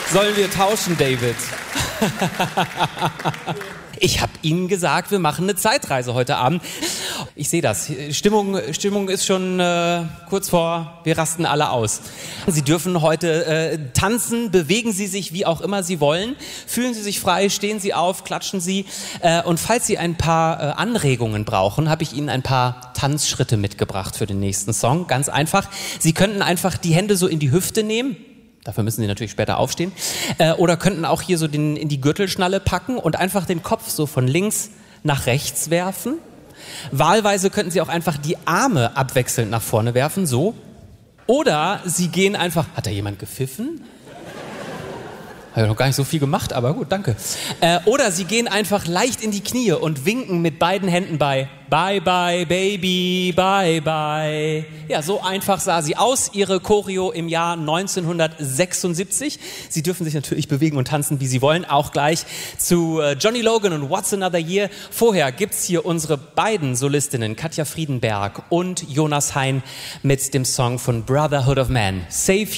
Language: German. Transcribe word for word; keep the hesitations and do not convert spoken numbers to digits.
Sollen wir tauschen, David? Ich habe Ihnen gesagt, wir machen eine Zeitreise heute Abend. Ich sehe das. Stimmung, Stimmung ist schon äh, kurz vor, wir rasten alle aus. Sie dürfen heute äh, tanzen, bewegen Sie sich, wie auch immer Sie wollen. Fühlen Sie sich frei, stehen Sie auf, klatschen Sie. Äh, und falls Sie ein paar äh, Anregungen brauchen, habe ich Ihnen ein paar Tanzschritte mitgebracht für den nächsten Song. Ganz einfach. Sie könnten einfach die Hände so in die Hüfte nehmen. Dafür müssen Sie natürlich später aufstehen. Äh, oder könnten auch hier so den, in die Gürtelschnalle packen und einfach den Kopf so von links nach rechts werfen. Wahlweise könnten Sie auch einfach die Arme abwechselnd nach vorne werfen, so. Oder Sie gehen einfach... Hat da jemand gepfiffen? Habe ich noch gar nicht so viel gemacht, aber gut, danke. Äh, oder Sie gehen einfach leicht in die Knie und winken mit beiden Händen bei Bye Bye Baby, Bye Bye. Ja, so einfach sah sie aus, ihre Choreo im Jahr neunzehnhundertsechsundsiebzig. Sie dürfen sich natürlich bewegen und tanzen, wie Sie wollen, auch gleich zu Johnny Logan und What's Another Year. Vorher gibt's hier unsere beiden Solistinnen, Katja Friedenberg und Jonas Hein mit dem Song von Brotherhood of Man, Save